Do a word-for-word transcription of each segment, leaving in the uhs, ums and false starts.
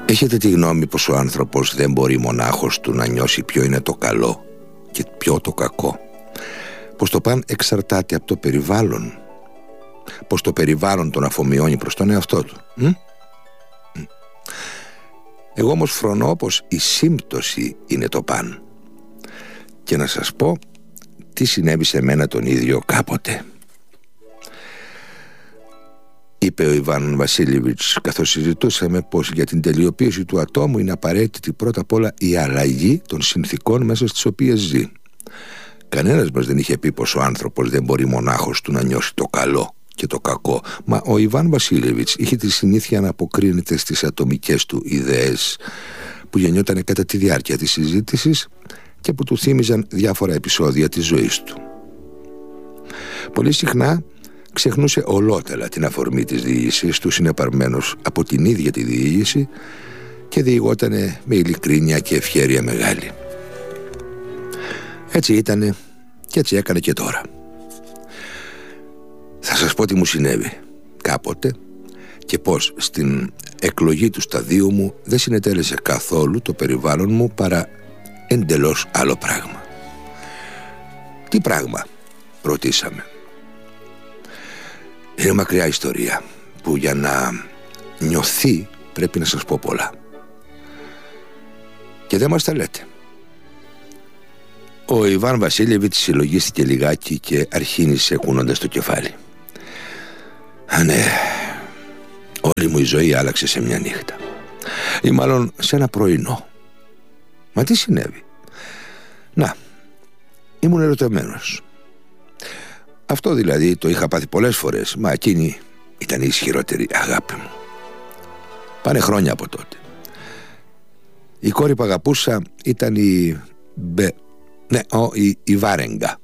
Έχετε τη γνώμη πως ο άνθρωπος δεν μπορεί μονάχος του να νιώσει ποιο είναι το καλό και ποιο το κακό? Πως το παν εξαρτάται από το περιβάλλον? Πως το περιβάλλον τον αφομοιώνει προς τον εαυτό του? Μ? Εγώ όμως φρονώ πως η σύμπτωση είναι το παν. Και να σας πω τι συνέβη σε μένα τον ίδιο κάποτε. Είπε ο Ιβάν Βασίλεβιτς καθώς συζητούσαμε πως για την τελειοποίηση του ατόμου είναι απαραίτητη πρώτα απ' όλα η αλλαγή των συνθηκών μέσα στις οποίες ζει. Κανένας μας δεν είχε πει πως ο άνθρωπος δεν μπορεί μονάχος του να νιώσει το καλό και το κακό, μα ο Ιβάν Βασίλεβιτς είχε τη συνήθεια να αποκρίνεται στις ατομικές του ιδέες που γεννιότανε κατά τη διάρκεια της συζήτησης και που του θύμιζαν διάφορα επεισόδια της ζωής του. Πολύ συχνά ξεχνούσε ολότελα την αφορμή της διήγησης του, συνεπαρμένος από την ίδια τη διήγηση, και διηγότανε με ειλικρίνεια και ευχέρεια μεγάλη. Έτσι ήτανε και έτσι έκανε και τώρα. Θα σας πω τι μου συνέβη κάποτε και πως στην εκλογή του σταδίου μου δεν συνετέλεσε καθόλου το περιβάλλον μου παρά εντελώς άλλο πράγμα. Τι πράγμα, ρωτήσαμε. Είναι μακριά ιστορία που για να νιωθεί πρέπει να σας πω πολλά. Και δεν μας τα λέτε. Ο Ιβάν Βασίλεβιτς συλλογίστηκε λιγάκι και αρχίνησε κουνώντας το κεφάλι. Α, ναι, όλη μου η ζωή άλλαξε σε μια νύχτα, ή μάλλον σε ένα πρωινό. Μα τι συνέβη? Να, ήμουν ερωτευμένος. Αυτό δηλαδή το είχα πάθει πολλές φορές, μα εκείνη ήταν η ισχυρότερη αγάπη μου. Πάνε χρόνια από τότε. Η κόρη που αγαπούσα ήταν η Μπε... Ναι, ο, η, η Βάρεγγα.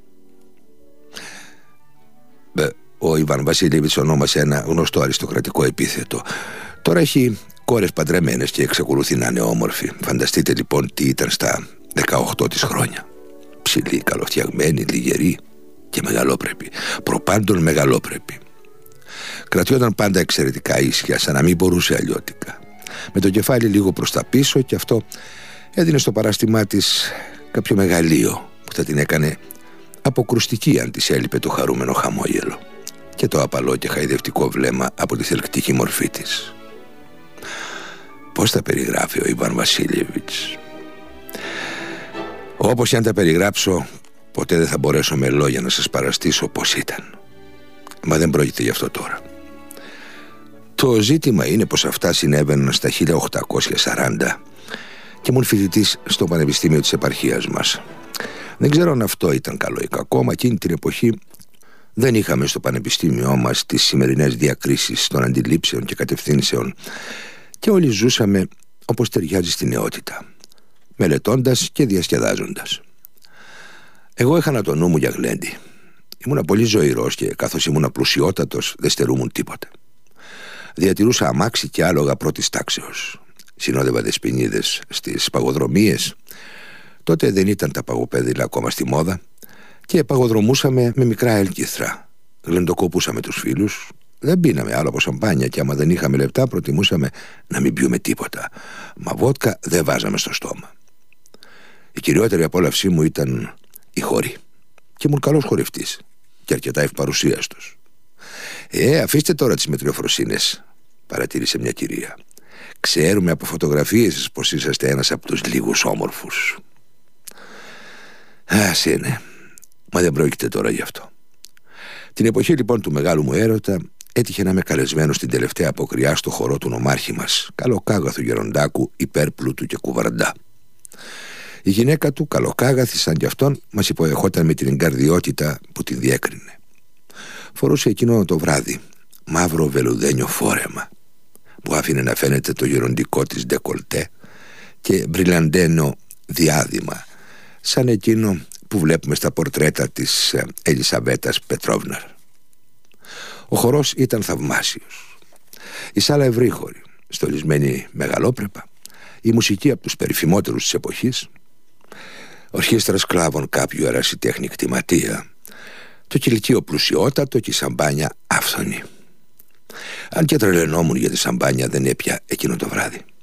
Μπε, ο Ιβάν Βασίλεβιτς ονόμασε ένα γνωστό αριστοκρατικό επίθετο. Τώρα έχει κόρες παντρεμένες και εξακολουθεί να είναι όμορφη. Φανταστείτε λοιπόν τι ήταν στα δεκαοκτώ της χρόνια. Ψηλή, καλοφτιαγμένη, λιγερή και μεγαλόπρεπη. Προπάντων μεγαλόπρεπη. Κρατιόταν πάντα εξαιρετικά ίσια, σαν να μην μπορούσε αλλιώτικα, με το κεφάλι λίγο προς τα πίσω, και αυτό έδινε στο παράστημά της κάποιο μεγαλείο που θα την έκανε αποκρουστική αν της έλειπε το χαρούμενο χαμόγελο και το απαλό και χαϊδευτικό βλέμμα από τη θελκτική μορφή της. Πώς τα περιγράφει ο Ιβάν Βασίλεβιτς? Όπως και αν τα περιγράψω, ποτέ δεν θα μπορέσω με λόγια να σας παραστήσω πώς ήταν. Μα δεν πρόκειται γι' αυτό τώρα. Το ζήτημα είναι πως αυτά συνέβαιναν στα χίλια οκτακόσια σαράντα και ήμουν φοιτητής στο Πανεπιστήμιο της επαρχίας μας. Δεν ξέρω αν αυτό ήταν καλό ή κακό, μα εκείνη την εποχή δεν είχαμε στο πανεπιστήμιό μας τις σημερινές διακρίσεις των αντιλήψεων και κατευθύνσεων και όλοι ζούσαμε όπως ταιριάζει στη νεότητα, μελετώντας και διασκεδάζοντας. Εγώ είχα το νου μου για γλέντι. Ήμουνα πολύ ζωηρός και καθώς ήμουνα πλουσιότατος δεν στερούμουν τίποτα. Διατηρούσα αμάξι και άλογα πρώτης τάξεως. Συνόδευα δεσποινίδες στις παγοδρομίες. Τότε δεν ήταν τα παγοπέδιλα ακόμα στη μόδα και παγοδρομούσαμε με μικρά έλκυθρα. Γλεντοκοπούσαμε τους φίλους. Δεν πίναμε άλλο από σαμπάνια και άμα δεν είχαμε λεπτά προτιμούσαμε να μην πιούμε τίποτα. Μα βότκα δεν βάζαμε στο στόμα. Η κυριότερη απόλαυσή μου ήταν η χορή. Και ήμουν καλός χορευτής και αρκετά ευπαρουσίαστος. Ε, αφήστε τώρα τις μετριοφροσύνες, παρατήρησε μια κυρία. Ξέρουμε από φωτογραφίες σας πως είσαστε ένας από τους λίγους όμορφους. Ας είναι, μα δεν πρόκειται τώρα γι' αυτό. Την εποχή λοιπόν του μεγάλου μου έρωτα έτυχε να είμαι καλεσμένος στην τελευταία αποκριά στο χορό του νομάρχη μας, καλοκάγαθου γεροντάκου, υπέρπλουτου και κουβαρντά. Η γυναίκα του, καλοκάγαθη σαν κι αυτόν, μας υποδεχόταν με την εγκαρδιότητα που την διέκρινε. Φορούσε εκείνο το βράδυ μαύρο βελουδένιο φόρεμα που άφηνε να φαίνεται το γεροντικό της ντεκολτέ και μπριλαντένο διάδημα, σαν εκείνο που βλέπουμε στα πορτρέτα της Ελισαβέτας Πετρόβναρ. Ο χορός ήταν θαυμάσιος. Η σάλα ευρύχωρη, στολισμένη μεγαλόπρεπα, η μουσική από τους περιφημότερους της εποχής, ορχήστρα σκλάβων κάποιου ερασιτέχνη κτηματία, το κηλικείο πλουσιότατο και η σαμπάνια άφθονη. Αν και τρελαινόμουν για τη σαμπάνια δεν έπια εκείνο το βράδυ.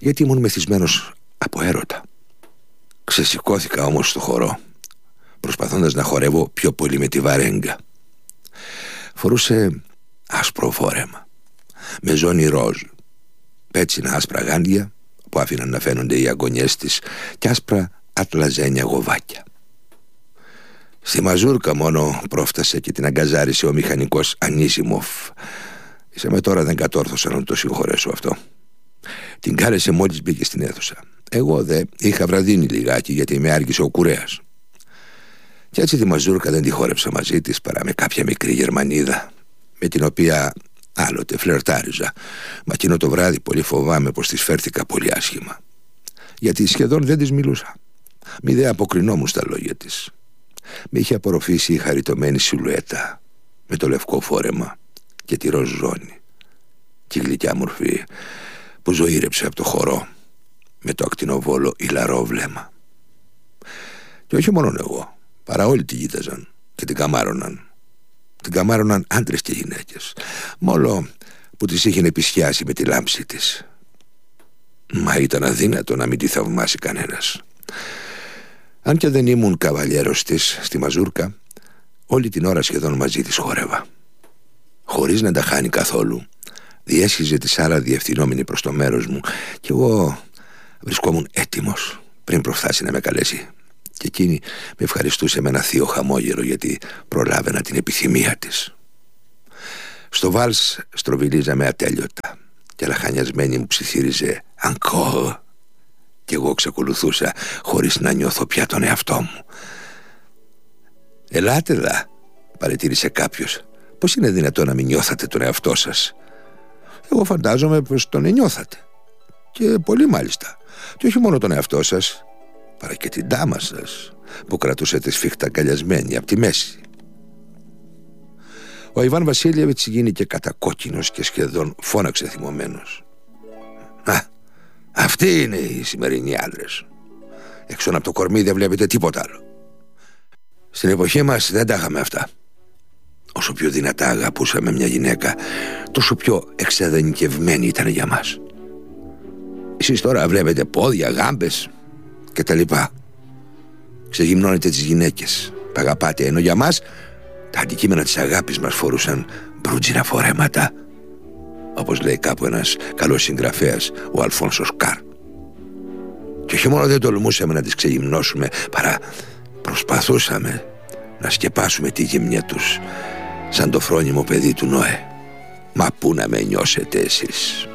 γιατί ήμουν μεθυσμένος από έρωτα. Ξεσηκώθηκα όμως στο χορό, προσπαθώντας να χορεύω πιο πολύ με τη βαρέγγα. Φορούσε άσπρο φόρεμα με ζώνη ροζ, πέτσινα άσπρα γάντια που άφηναν να φαίνονται οι αγωνιές της και άσπρα ατλαζένια γοβάκια. Στη μαζούρκα μόνο πρόφτασε και την αγκαζάρισε ο μηχανικός Ανίσιμοφ. Είσαι με τώρα δεν κατόρθωσα να το συγχωρέσω αυτό. Την κάλεσε μόλις μπήκε στην αίθουσα. Εγώ δε είχα βραδύνει λιγάκι γιατί με άργησε ο κουρέας. Κι έτσι τη μαζούρκα δεν τη χόρεψα μαζί της παρά με κάποια μικρή Γερμανίδα, με την οποία άλλοτε φλερτάριζα, μα εκείνο το βράδυ πολύ φοβάμαι πως της φέρθηκα πολύ άσχημα, γιατί σχεδόν δεν της μιλούσα. Μη δε αποκρινόμουν στα λόγια της. Με είχε απορροφήσει η χαριτωμένη σιλουέτα με το λευκό φόρεμα και τη ροζ ζώνη και η γλυκιά μορφή που ζωήρεψε από το χορό με το ακτινοβόλο ηλαρό βλέμμα. Και όχι μόνο εγώ, παρά όλοι τη γείταζαν και την καμάρωναν. Την καμάρωναν άντρες και γυναίκες, μόλο που της είχε επισιάσει με τη λάμψη της. Μα ήταν αδύνατο να μην τη θαυμάσει κανένας. Αν και δεν ήμουν καβαλιέρος της στη μαζούρκα, όλη την ώρα σχεδόν μαζί της χόρευα. Χωρίς να τα χάνει καθόλου, διέσχιζε τη σάλα διευθυνόμενη προς το μέρος μου και εγώ βρισκόμουν έτοιμος πριν προφθάσει να με καλέσει. Και εκείνη με ευχαριστούσε με ένα θείο χαμόγελο γιατί προλάβαινα την επιθυμία της. Στο βάλς στροβιλίζαμε ατέλειωτα και λαχανιασμένη μου ψιθύριζε «Encore» και εγώ ξεκολουθούσα χωρίς να νιώθω πια τον εαυτό μου. «Ελάτε δα», παρατήρησε κάποιος. «Πώς είναι δυνατόν να μην νιώθατε τον εαυτό σας?» «Εγώ φαντάζομαι πως τον νιώθατε. Και πολύ μάλιστα. Και όχι μόνο τον εαυτό σας, παρά και την ντάμα σας που κρατούσατε σφιχτά αγκαλιασμένη από τη μέση». Ο Ιβάν Βασίλειεβιτς γίνηκε κατακόκκινος και σχεδόν φώναξε θυμωμένος. «Α, αυτοί είναι οι σημερινοί άντρες. Έξω από το κορμί δεν βλέπετε τίποτα άλλο. Στην εποχή μας δεν τα είχαμε αυτά. Όσο πιο δυνατά αγαπούσαμε μια γυναίκα, τόσο πιο εξαδενικευμένη ήταν για μας. Εσείς τώρα βλέπετε πόδια, γάμπες και τα λοιπά. Ξεγυμνώνετε τις γυναίκες, τα αγαπάτε, ενώ για μας τα αντικείμενα της αγάπης μας φορούσαν μπρούτζινα φορέματα, όπως λέει κάπου ένας καλός συγγραφέας, ο Αλφόνσος Καρ. Και όχι μόνο δεν τολμούσαμε να τις ξεγυμνώσουμε, παρά προσπαθούσαμε να σκεπάσουμε τη γυμνία τους, σαν το φρόνιμο παιδί του Νόε. Μα πού να με νιώσετε εσείς.